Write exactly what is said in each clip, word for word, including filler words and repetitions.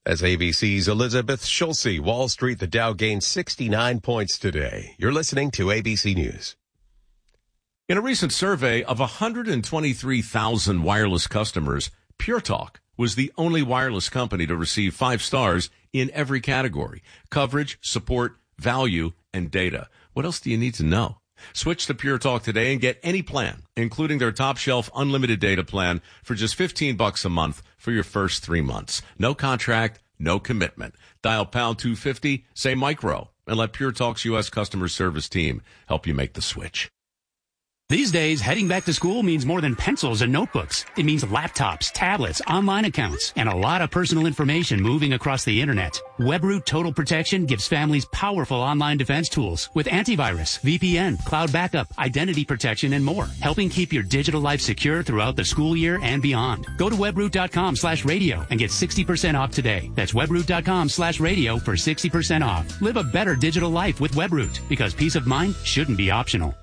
As A B C's Elizabeth Schulze. Wall Street, the Dow gained sixty-nine points today. You're listening to A B C News. In a recent survey of one hundred twenty-three thousand wireless customers, Pure Talk was the only wireless company to receive five stars in every category: coverage, support, value, and data. What else do you need to know? Switch to Pure Talk today and get any plan, including their top shelf unlimited data plan, for just fifteen bucks a month for your first three months. No contract, no commitment. Dial pound two fifty, say micro, and let Pure Talk's U S customer service team help you make the switch. These days, heading back to school means more than pencils and notebooks. It means laptops, tablets, online accounts, and a lot of personal information moving across the internet. WebRoot Total Protection gives families powerful online defense tools with antivirus, V P N, cloud backup, identity protection, and more, helping keep your digital life secure throughout the school year and beyond. Go to webroot.com slash radio and get sixty percent off today. That's webroot.com slash radio for sixty percent off. Live a better digital life with WebRoot, because peace of mind shouldn't be optional.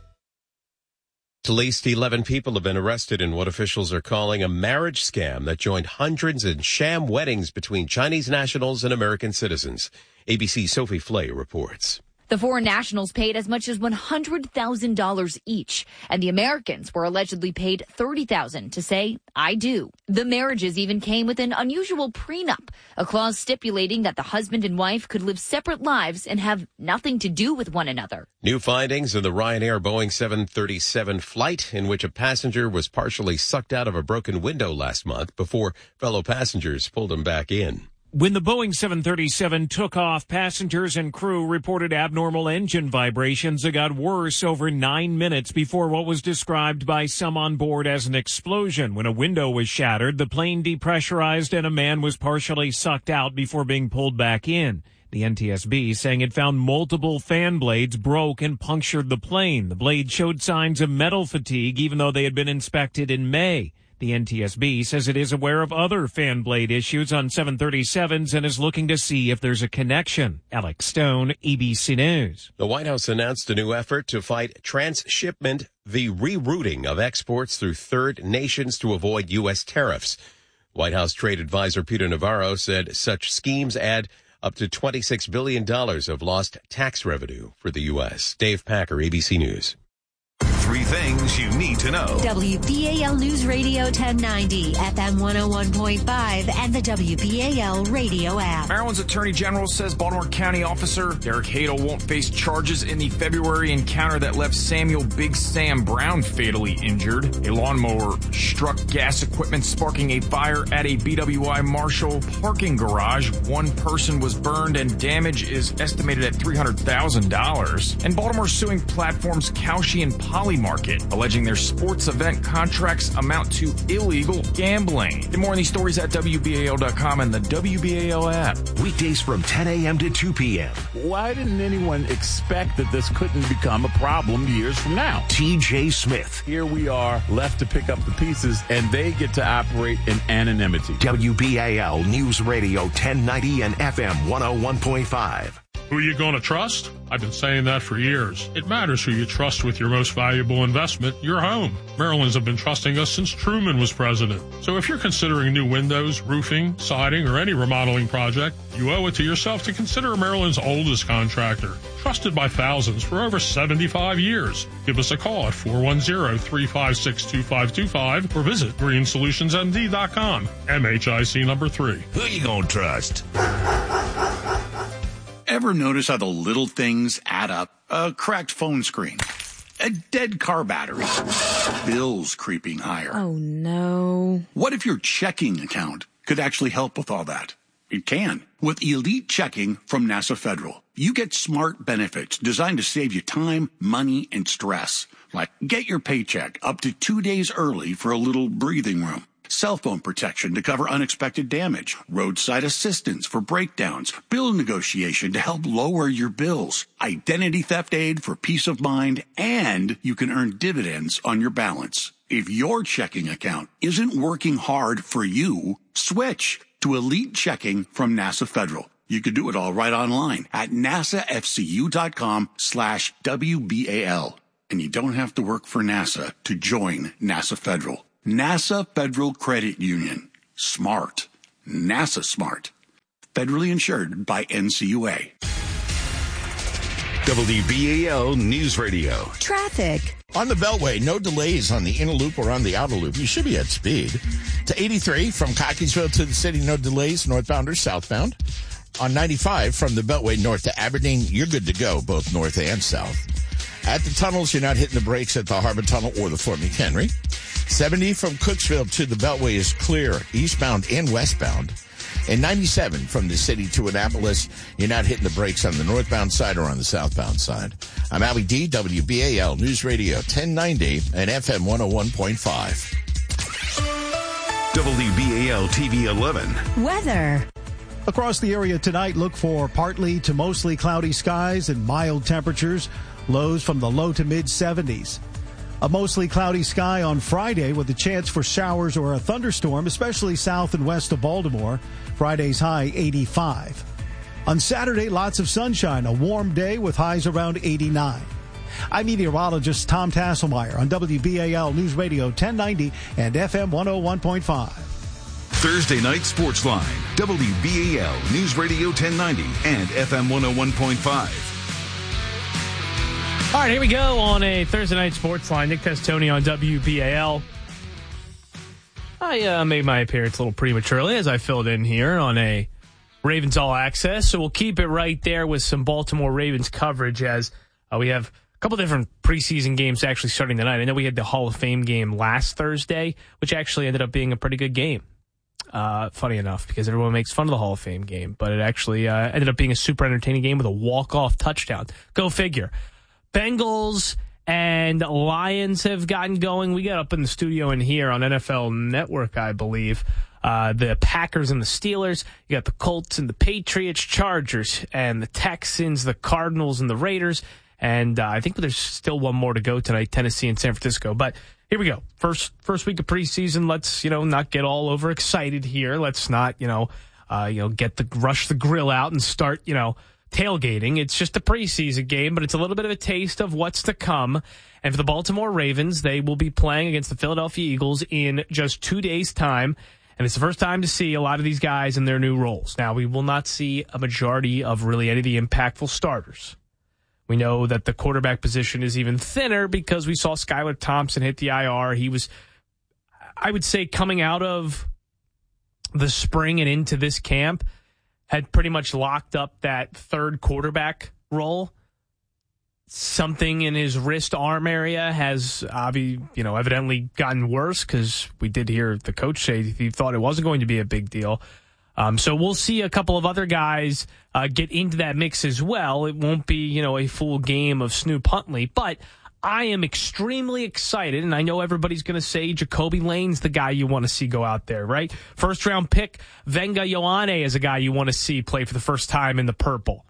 At least eleven people have been arrested in what officials are calling a marriage scam that joined hundreds in sham weddings between Chinese nationals and American citizens. A B C's Sophie Flay reports. The foreign nationals paid as much as one hundred thousand dollars each, and the Americans were allegedly paid thirty thousand dollars to say, I do. The marriages even came with an unusual prenup, a clause stipulating that the husband and wife could live separate lives and have nothing to do with one another. New findings in the Ryanair Boeing seven thirty-seven flight in which a passenger was partially sucked out of a broken window last month before fellow passengers pulled him back in. When the Boeing seven thirty-seven took off, passengers and crew reported abnormal engine vibrations that got worse over nine minutes before what was described by some on board as an explosion. When a window was shattered, the plane depressurized and a man was partially sucked out before being pulled back in. The N T S B saying it found multiple fan blades broke and punctured the plane. The blades showed signs of metal fatigue even though they had been inspected in May. The N T S B says it is aware of other fan blade issues on seven thirty-sevens and is looking to see if there's a connection. Alex Stone, A B C News. The White House announced a new effort to fight transshipment, the rerouting of exports through third nations to avoid U S tariffs. White House Trade Advisor Peter Navarro said such schemes add up to twenty-six billion dollars of lost tax revenue for the U S. Dave Packer, A B C News. Three things you need to know. W B A L News Radio ten ninety, F M one oh one point five, and the W B A L radio app. Maryland's Attorney General says Baltimore County officer Derek Hadel won't face charges in the February encounter that left Samuel Big Sam Brown fatally injured. A lawnmower struck gas equipment, sparking a fire at a B W I Marshall parking garage. One person was burned and damage is estimated at three hundred thousand dollars. And Baltimore suing platforms Kalshi and Poly Market, alleging their sports event contracts amount to illegal gambling. Get more on these stories at W B A L dot com and the W B A L app. Weekdays from ten a.m. to two p.m. Why didn't anyone expect that this couldn't become a problem years from now? T J Smith. Here we are, left to pick up the pieces, and they get to operate in anonymity. W B A L News Radio ten ninety and F M one oh one point five. Who are you going to trust? I've been saying that for years. It matters who you trust with your most valuable investment, your home. Maryland's have been trusting us since Truman was president. So if you're considering new windows, roofing, siding, or any remodeling project, you owe it to yourself to consider Maryland's oldest contractor. Trusted by thousands for over seventy-five years. Give us a call at four one zero, three five six, two five two five or visit green solutions m d dot com. M H I C number three. Who you going to trust? Ever notice how the little things add up? A cracked phone screen, a dead car battery, bills creeping higher. Oh, no. What if your checking account could actually help with all that? It can. With Elite Checking from NASA Federal, you get smart benefits designed to save you time, money, and stress. Like get your paycheck up to two days early for a little breathing room. Cell phone protection to cover unexpected damage, roadside assistance for breakdowns, bill negotiation to help lower your bills, identity theft aid for peace of mind, and you can earn dividends on your balance. If your checking account isn't working hard for you, switch to Elite Checking from NASA Federal. You could do it all right online at nasafcu.com slash WBAL. And you don't have to work for NASA to join NASA Federal. NASA Federal Credit Union. Smart. NASA smart. Federally insured by N C U A. W B A L News Radio. Traffic. On the Beltway, no delays on the inner loop or on the outer loop. You should be at speed. To eighty-three from Cockeysville to the city, no delays, northbound or southbound. On ninety-five from the Beltway north to Aberdeen, you're good to go, both north and south. At the tunnels, you're not hitting the brakes at the Harbor Tunnel or the Fort McHenry. seventy from Cooksville to the Beltway is clear, eastbound and westbound. And ninety-seven from the city to Annapolis, you're not hitting the brakes on the northbound side or on the southbound side. I'm Howie D, W B A L News Radio ten ninety and F M one oh one point five. W B A L T V eleven. Weather. Across the area tonight, look for partly to mostly cloudy skies and mild temperatures, lows from the low to mid seventies. A mostly cloudy sky on Friday with a chance for showers or a thunderstorm, especially south and west of Baltimore. Friday's high eighty-five. On Saturday, lots of sunshine, a warm day with highs around eighty-nine. I'm meteorologist Tom Tasselmeyer on W B A L News Radio ten ninety and F M one oh one point five. Thursday Night Sports Line, W B A L News Radio ten ninety and F M one oh one point five. All right, here we go on a Thursday Night Sports Line. Nick Testoni on W B A L. I uh, made my appearance a little prematurely as I filled in here on a Ravens All Access, so we'll keep it right there with some Baltimore Ravens coverage as uh, we have a couple different preseason games actually starting tonight. I know we had the Hall of Fame game last Thursday, which actually ended up being a pretty good game. Uh, funny enough, because everyone makes fun of the Hall of Fame game, but it actually uh, ended up being a super entertaining game with a walk-off touchdown. Go figure. Bengals and Lions have gotten going. We got up in the studio in here on N F L Network, I believe. Uh, the Packers and the Steelers. You got the Colts and the Patriots, Chargers and the Texans, the Cardinals and the Raiders. And uh, I think there's still one more to go tonight, Tennessee and San Francisco. But here we go. First first week of preseason. Let's, you know, not get all overexcited here. Let's not, you know, uh, you know, get the rush the grill out and start, you know, tailgating. It's just a preseason game, but it's a little bit of a taste of what's to come. And for the Baltimore Ravens, they will be playing against the Philadelphia Eagles in just two days' time. And it's the first time to see a lot of these guys in their new roles. Now, we will not see a majority of really any of the impactful starters. We know that the quarterback position is even thinner because we saw Skylar Thompson hit the I R. He was, I would say, coming out of the spring and into this camp, had pretty much locked up that third quarterback role. Something in his wrist arm area has, obvi- you know, evidently gotten worse because we did hear the coach say he thought it wasn't going to be a big deal. Um, so we'll see a couple of other guys uh, get into that mix as well. It won't be, you know, a full game of Snoop Huntley, but I am extremely excited, and I know everybody's going to say Jacoby Lane's the guy you want to see go out there, right? First round pick, Venga Ioane is a guy you want to see play for the first time in the purple.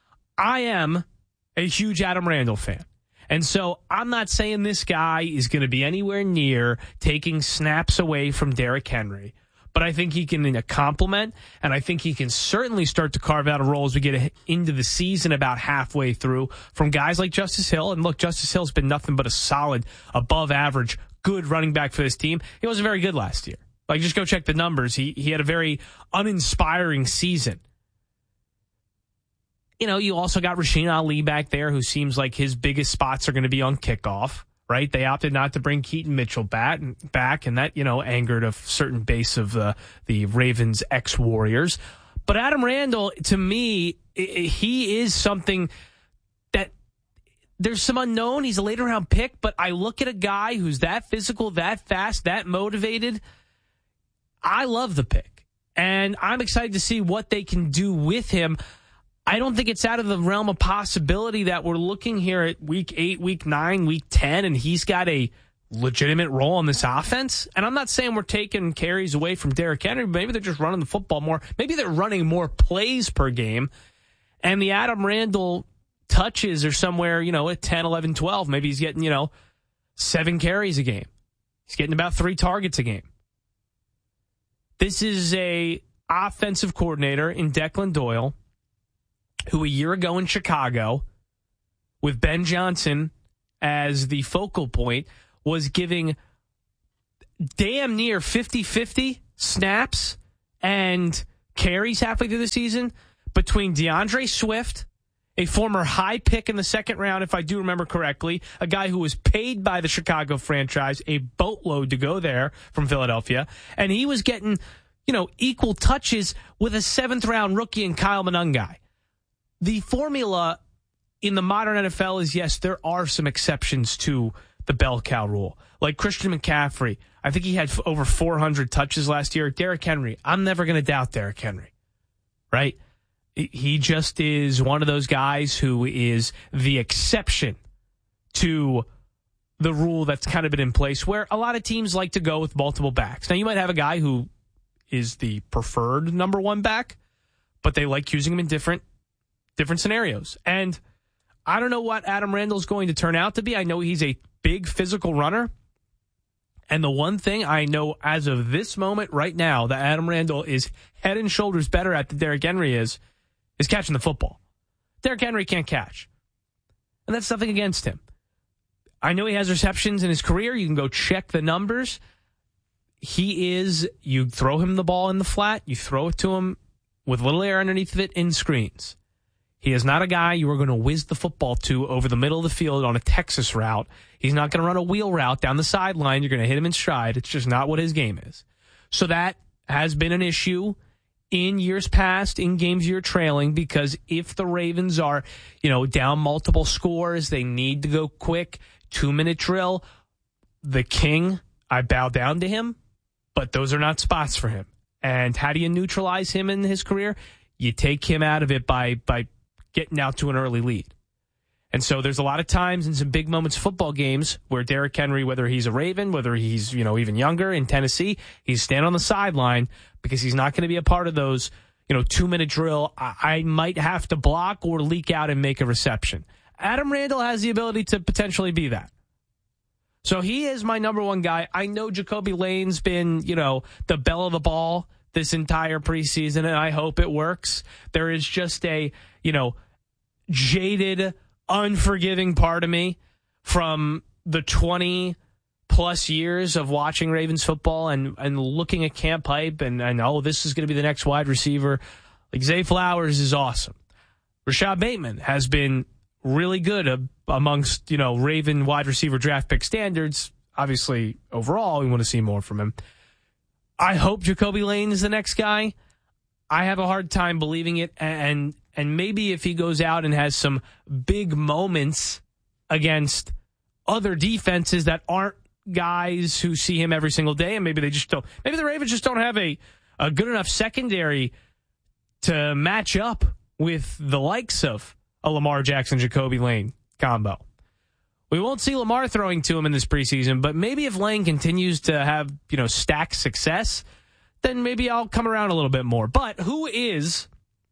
I am a huge Adam Randall fan. And so I'm not saying this guy is going to be anywhere near taking snaps away from Derrick Henry. But I think he can complement, and I think he can certainly start to carve out a role as we get into the season about halfway through from guys like Justice Hill. And look, Justice Hill's been nothing but a solid, above average, good running back for this team. He wasn't very good last year. Like, just go check the numbers. He he had a very uninspiring season. You know, you also got Rasheen Ali back there, who seems like his biggest spots are going to be on kickoff. Right, they opted not to bring Keaton Mitchell back, back, and that, you know, angered a certain base of the the Ravens ex-Warriors. But Adam Randall, to me, he is something that there's some unknown. He's a later round pick, but I look at a guy who's that physical, that fast, that motivated. I love the pick, and I'm excited to see what they can do with him. I don't think it's out of the realm of possibility that we're looking here at week eight, week nine, week ten, and he's got a legitimate role in this offense. And I'm not saying we're taking carries away from Derrick Henry. Maybe they're just running the football more. Maybe they're running more plays per game. And the Adam Randall touches are somewhere, you know, at ten, eleven, twelve. Maybe he's getting, you know, seven carries a game. He's getting about three targets a game. This is a offensive coordinator in Declan Doyle, who a year ago in Chicago, with Ben Johnson as the focal point, was giving damn near fifty-fifty snaps and carries halfway through the season between DeAndre Swift, a former high pick in the second round, if I do remember correctly, a guy who was paid by the Chicago franchise a boatload to go there from Philadelphia, and he was getting, you know, equal touches with a seventh round rookie in Kyle Monangai. The formula in the modern N F L is, yes, there are some exceptions to the bell cow rule. Like Christian McCaffrey, I think he had f- over four hundred touches last year. Derrick Henry, I'm never going to doubt Derrick Henry, right? He just is one of those guys who is the exception to the rule that's kind of been in place where a lot of teams like to go with multiple backs. Now, you might have a guy who is the preferred number one back, but they like using him in different different scenarios. And I don't know what Adam Randall's going to turn out to be. I know he's a big physical runner. And the one thing I know as of this moment right now that Adam Randall is head and shoulders better at than Derrick Henry is, is catching the football. Derrick Henry can't catch. And that's nothing against him. I know he has receptions in his career. You can go check the numbers. He is, you throw him the ball in the flat, you throw it to him with little air underneath of it in screens. He is not a guy you are going to whiz the football to over the middle of the field on a Texas route. He's not going to run a wheel route down the sideline. You're going to hit him in stride. It's just not what his game is. So that has been an issue in years past, in games you're trailing, because if the Ravens are, you know, down multiple scores, they need to go quick, two-minute drill, the king, I bow down to him, but those are not spots for him. And how do you neutralize him in his career? You take him out of it by by getting out to an early lead. And so there's a lot of times in some big moments football games where Derrick Henry, whether he's a Raven, whether he's, you know, even younger in Tennessee, he's standing on the sideline because he's not going to be a part of those, you know, two-minute drill. I, I might have to block or leak out and make a reception. Adam Randall has the ability to potentially be that. So he is my number one guy. I know Jacoby Lane's been, you know, the belle of the ball this entire preseason, and I hope it works. There is just a, you know, jaded, unforgiving part of me from the twenty plus years of watching Ravens football and, and looking at Camp Hype and, and, oh, this is going to be the next wide receiver. Like, Zay Flowers is awesome. Rashad Bateman has been really good uh, amongst, you know, Raven wide receiver draft pick standards. Obviously, overall, we want to see more from him. I hope Jacoby Lane is the next guy. I have a hard time believing it, and and maybe if he goes out and has some big moments against other defenses that aren't guys who see him every single day, and maybe they just don't. Maybe the Ravens just don't have a, a good enough secondary to match up with the likes of a Lamar Jackson, Jacoby Lane combo. We won't see Lamar throwing to him in this preseason, but maybe if Lane continues to have, you know, stacked success, then maybe I'll come around a little bit more. But who is,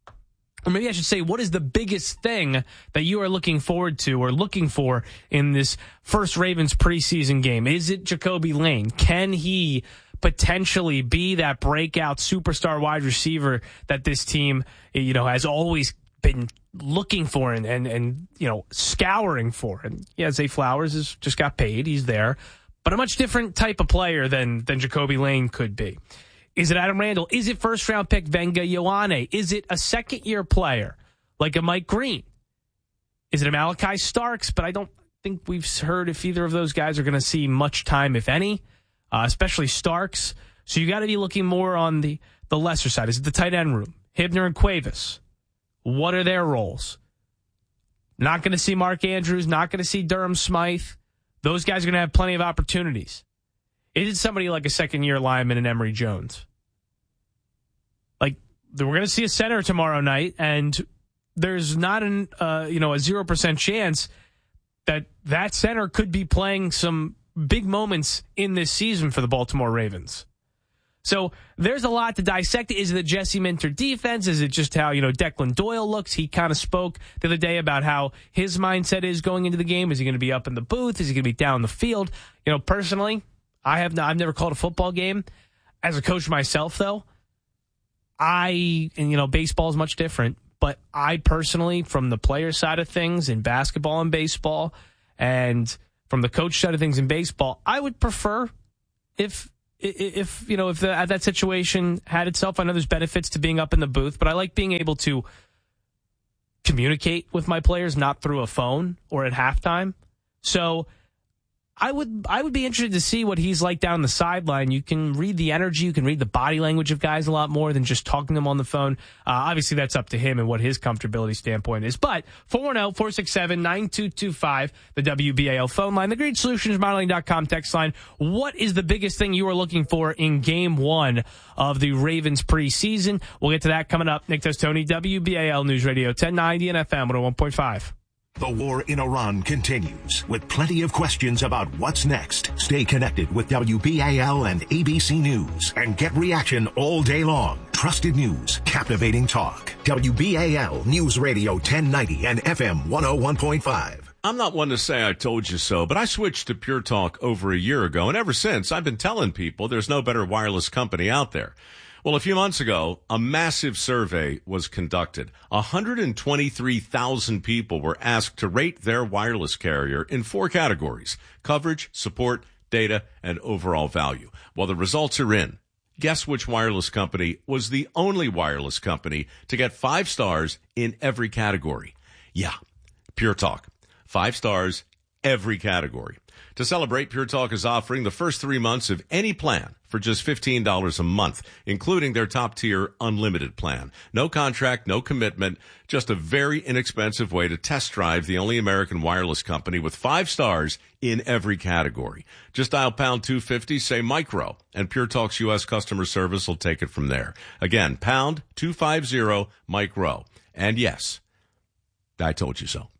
or maybe I should say, what is the biggest thing that you are looking forward to or looking for in this first Ravens preseason game? Is it Jacoby Lane? Can he potentially be that breakout superstar wide receiver that this team, you know, has always been looking for and, and, and, you know, scouring for? And yeah, Zay Flowers has just got paid. He's there, but a much different type of player than, than Jacoby Lane could be. Is it Adam Randall? Is it first round pick Venga Ioane? Is it a second year player like a Mike Green? Is it a Malachi Starks? But I don't think we've heard if either of those guys are going to see much time, if any, uh, especially Starks. So you got to be looking more on the, the lesser side. Is it the tight end room? Hibner and Cuevas. What are their roles? Not going to see Mark Andrews, not going to see Durham Smythe. Those guys are going to have plenty of opportunities. Is it somebody like a second-year lineman in Emory Jones? Like, we're going to see a center tomorrow night, and there's not an uh, you know a zero percent chance that that center could be playing some big moments in this season for the Baltimore Ravens. So there's a lot to dissect. Is it the Jesse Minter defense? Is it just how, you know, Declan Doyle looks? He kind of spoke the other day about how his mindset is going into the game. Is he going to be up in the booth? Is he going to be down the field? You know, personally, I have not, I've never called a football game. As a coach myself, though, I, and you know, baseball is much different, but I personally, from the player side of things in basketball and baseball, and from the coach side of things in baseball, I would prefer if if, you know, if the, that situation had itself, I know there's benefits to being up in the booth, but I like being able to communicate with my players, not through a phone or at halftime. So I would I would be interested to see what he's like down the sideline. You can read the energy, you can read the body language of guys a lot more than just talking to them on the phone. Uh, obviously, that's up to him and what his comfortability standpoint is. But four one zero, four six seven, nine two two five, the W B A L phone line, the Green Solutions Modeling dot com text line. What is the biggest thing you are looking for in game one of the Ravens preseason? We'll get to that coming up. Nick Testoni, W B A L News Radio ten ninety and F M one oh one point five. The war in Iran continues with plenty of questions about what's next. Stay connected with W B A L and A B C News and get reaction all day long. Trusted news, captivating talk. W B A L News Radio ten ninety and F M one oh one point five. I'm not one to say I told you so, but I switched to Pure Talk over a year ago, and ever since I've been telling people there's no better wireless company out there. Well, a few months ago, a massive survey was conducted. one hundred twenty-three thousand people were asked to rate their wireless carrier in four categories: coverage, support, data, and overall value. Well, the results are in. Guess which wireless company was the only wireless company to get five stars in every category? Yeah, Pure Talk. Five stars, every category. To celebrate, Pure Talk is offering the first three months of any plan for just fifteen dollars a month, including their top-tier unlimited plan. No contract, no commitment, just a very inexpensive way to test drive the only American wireless company with five stars in every category. Just dial pound two fifty, say micro, and Pure Talk's U S customer service will take it from there. Again, pound two fifty, micro. And yes, I told you so.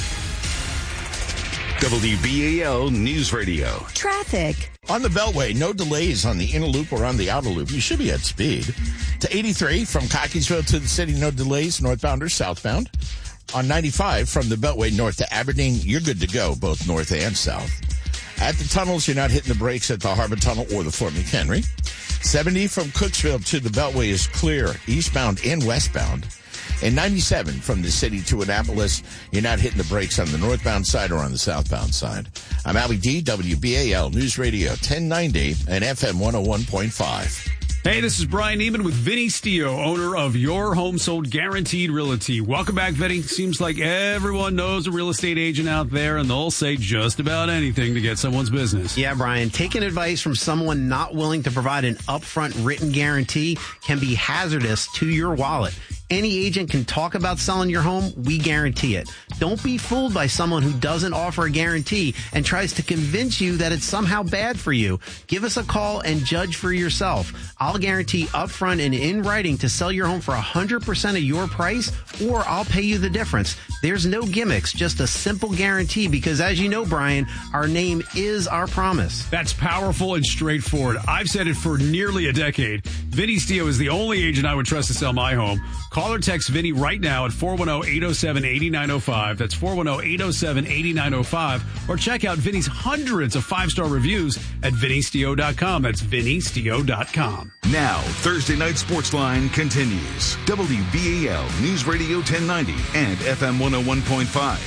W B A L News Radio. Traffic. On the Beltway, no delays on the inner loop or on the outer loop. You should be at speed. To eighty-three from Cockeysville to the city, no delays, northbound or southbound. On ninety-five from the Beltway north to Aberdeen, you're good to go, both north and south. At the tunnels, you're not hitting the brakes at the Harbor Tunnel or the Fort McHenry. seventy from Cooksville to the Beltway is clear, eastbound and westbound. And ninety-seven from the city to Annapolis, you're not hitting the brakes on the northbound side or on the southbound side. I'm Ali D, W B A L News Radio ten ninety and F M one oh one point five. Hey, this is Brian Neiman with Vinny Stio, owner of Your Home Sold Guaranteed Realty. Welcome back, Vinny. Seems like everyone knows a real estate agent out there, and they'll say just about anything to get someone's business. Yeah, Brian, taking advice from someone not willing to provide an upfront written guarantee can be hazardous to your wallet. Any agent can talk about selling your home. We guarantee it. Don't be fooled by someone who doesn't offer a guarantee and tries to convince you that it's somehow bad for you. Give us a call and judge for yourself. I'll guarantee upfront and in writing to sell your home for one hundred percent of your price, or I'll pay you the difference. There's no gimmicks, just a simple guarantee because, as you know, Brian, our name is our promise. That's powerful and straightforward. I've said it for nearly a decade. Vinny Stio is the only agent I would trust to sell my home. Call or text Vinny right now at four one zero, eight zero seven, eight nine zero five. That's four one zero, eight zero seven, eight nine zero five. Or check out Vinny's hundreds of five-star reviews at vinny stio dot com. That's vinny stio dot com. Now, Thursday Night Sports Line continues. W B A L News Radio ten ninety and F M one oh one point five.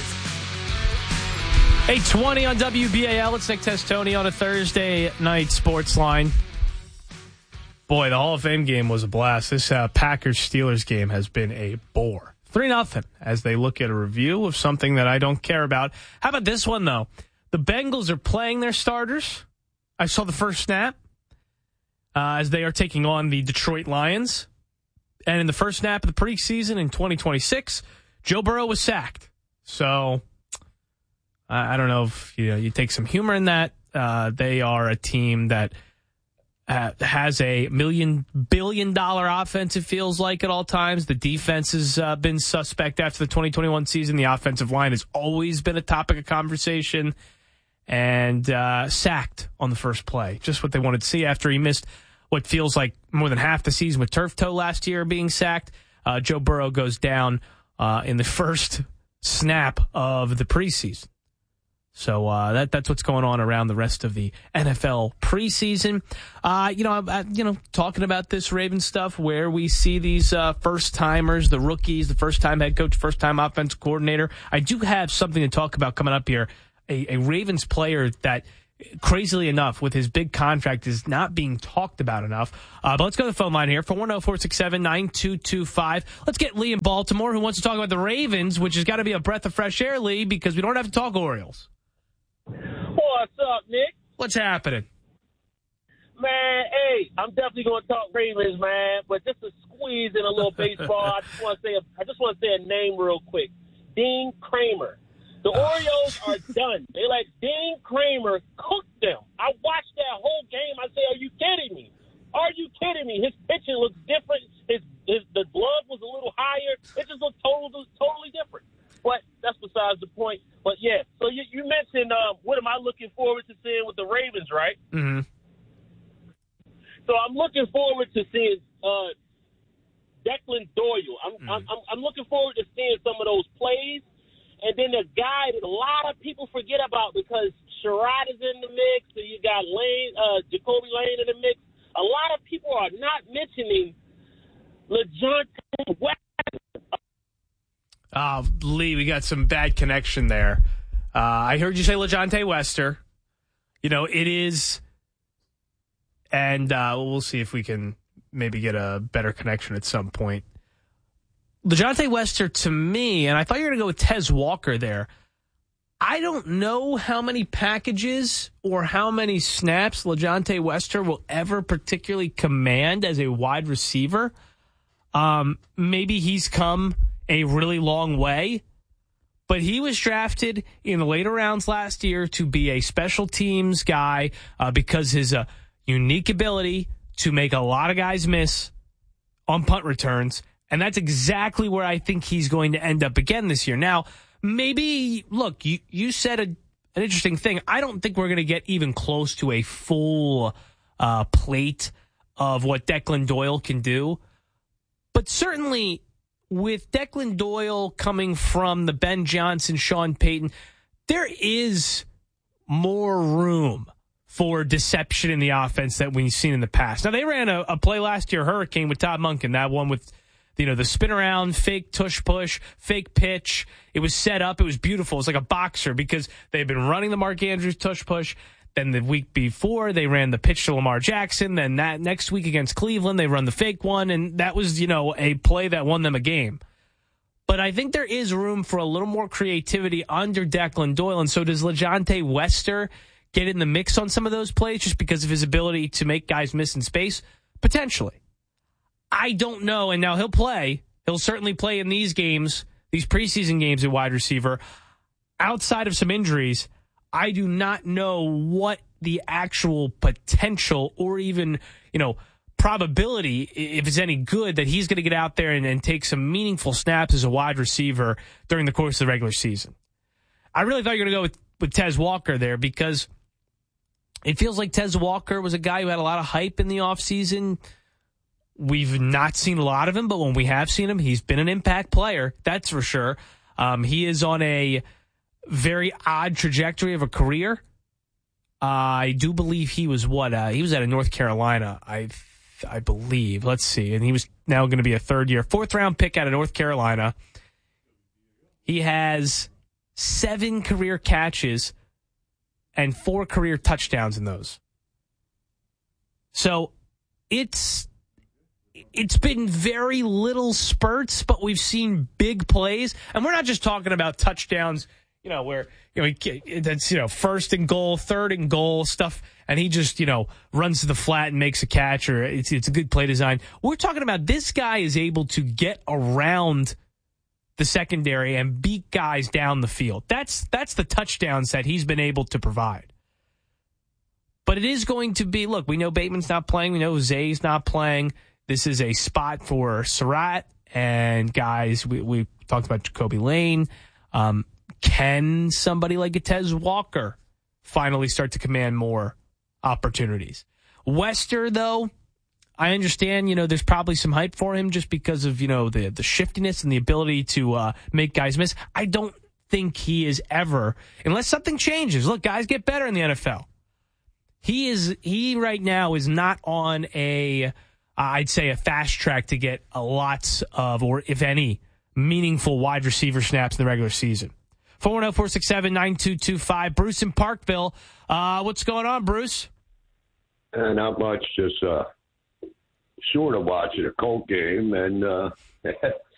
eight twenty on W B A L. It's Nick Testoni on a Thursday Night Sports Line. Boy, the Hall of Fame game was a blast. This uh, Packers-Steelers game has been a bore. three nothing as they look at a review of something that I don't care about. How about this one, though? The Bengals are playing their starters. I saw the first snap uh, as they are taking on the Detroit Lions. And in the first snap of the preseason in twenty twenty-six, Joe Burrow was sacked. So I, I don't know if you know, you take some humor in that. Uh, they are a team that Uh, has a million billion dollar offense, it feels like, at all times. The defense has uh, been suspect after the twenty twenty-one season. The offensive line has always been a topic of conversation. And uh, sacked on the first play. Just what they wanted to see after he missed what feels like more than half the season with turf toe last year being sacked. Uh, Joe Burrow goes down uh, in the first snap of the preseason. So uh, that that's what's going on around the rest of the N F L preseason. Uh, you know, I, you know, talking about this Ravens stuff, where we see these uh, first timers, the rookies, the first time head coach, first time offensive coordinator. I do have something to talk about coming up here. A, a Ravens player that crazily enough, with his big contract, is not being talked about enough. Uh, but let's go to the phone line here for one oh four six seven nine two two five. Let's get Lee in Baltimore, who wants to talk about the Ravens, which has got to be a breath of fresh air, Lee, because we don't have to talk Orioles. What's up, Nick? What's happening? Man, hey, I'm definitely going to talk Ravens, man. But just to squeeze in a little baseball, I just want to say a, I just want to say a name real quick. Dean Kramer. The Orioles are done. They like Dean Kramer cooked them. I watched that whole game. I say, are you kidding me? Are you kidding me? His pitching looks different. His, his the blood was a little higher. It just looked totally, totally different. But that's besides the point. But, yeah, so you, you mentioned uh, what am I looking forward to seeing with the Ravens, right? Mm-hmm. So I'm looking forward to seeing uh, Declan Doyle. I'm, mm-hmm. I'm, I'm I'm looking forward to seeing some of those plays. And then the guy that a lot of people forget about because Sherrod is in the mix, and you got Lane, uh, Jacoby Lane in the mix. A lot of people are not mentioning LeJohntay Wester. Uh, Lee, we got some bad connection there. Uh, I heard you say LeJohntay Wester. You know, it is, and uh, we'll see if we can maybe get a better connection at some point. LeJohntay Wester, to me, and I thought you were going to go with Tez Walker there. I don't know how many packages or how many snaps LeJohntay Wester will ever particularly command as a wide receiver. Um, maybe he's come a really long way, but he was drafted in the later rounds last year to be a special teams guy uh, because his uh, unique ability to make a lot of guys miss on punt returns. And that's exactly where I think he's going to end up again this year. Now, maybe, look, you, you said a, an interesting thing. I don't think we're going to get even close to a full uh, plate of what Declan Doyle can do. But certainly with Declan Doyle coming from the Ben Johnson, Sean Payton, there is more room for deception in the offense that we've seen in the past. Now, they ran a, a play last year, Hurricane, with Todd Monken, that one with, you know, the spin around, fake tush push, fake pitch. It was set up. It was beautiful. It was like a boxer because they've been running the Mark Andrews tush push. Then the week before, they ran the pitch to Lamar Jackson. Then that next week against Cleveland, they run the fake one. And that was, you know, a play that won them a game. But I think there is room for a little more creativity under Declan Doyle. And so does LeJohntay Wester get in the mix on some of those plays just because of his ability to make guys miss in space? Potentially. I don't know, and now he'll play. He'll certainly play in these games, these preseason games at wide receiver. Outside of some injuries, I do not know what the actual potential or even, you know, probability, if it's any good, that he's going to get out there and, and take some meaningful snaps as a wide receiver during the course of the regular season. I really thought you were going to go with, with Tez Walker there because it feels like Tez Walker was a guy who had a lot of hype in the offseason. We've not seen a lot of him, but when we have seen him, he's been an impact player. That's for sure. Um, he is on a very odd trajectory of a career. Uh, I do believe he was what? Uh, he was out of North Carolina, I I believe. Let's see. And he was now going to be a third year, fourth round pick out of North Carolina. He has seven career catches and four career touchdowns in those. So it's... It's been very little spurts, but we've seen big plays. And we're not just talking about touchdowns, you know, where, you know, that's, you know, first and goal, third and goal stuff. And he just, you know, runs to the flat and makes a catch, or it's, it's a good play design. We're talking about this guy is able to get around the secondary and beat guys down the field. That's, that's the touchdowns that he's been able to provide. But it is going to be, look, we know Bateman's not playing. We know Zay's not playing. This is a spot for Surratt and guys. We, we talked about Jacoby Lane. Um, can somebody like a Tez Walker finally start to command more opportunities? Wester, though, I understand, you know, there's probably some hype for him just because of, you know, the, the shiftiness and the ability to uh, make guys miss. I don't think he is ever, unless something changes. Look, guys get better in the N F L. He is, he right now is not on a... I'd say a fast track to get a lots of, or if any, meaningful wide receiver snaps in the regular season. four one zero, four six seven, nine two two five. Bruce in Parkville. Uh, what's going on, Bruce? Uh, not much, just uh, sort of watching a Colt game, and uh,